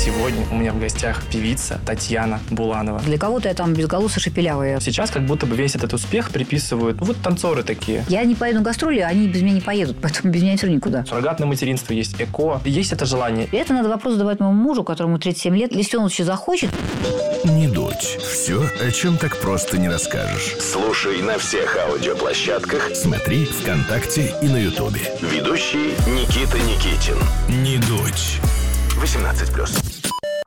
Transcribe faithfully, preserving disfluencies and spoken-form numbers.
Сегодня у меня в гостях певица Татьяна Буланова. Для кого-то я там безголосая, шепелявая. Сейчас как будто бы весь этот успех приписывают, ну, вот танцоры такие. Я не поеду на гастроли, они без меня не поедут, поэтому без меня все равно никуда. Суррогатное материнство есть, эко. Есть это желание. И это надо вопрос задавать моему мужу, которому тридцать семь лет. Если он еще захочет... Не дуть. Все, о чем так просто не расскажешь. Слушай на всех аудиоплощадках. Смотри ВКонтакте и на Ютубе. Ведущий Никита Никитин. Не дуть. восемнадцать плюс.